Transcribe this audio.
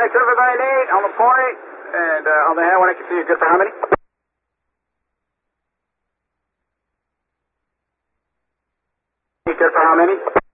Alright, everybody, on the point, and on the hand when I can see you, good for how many? Good for how many?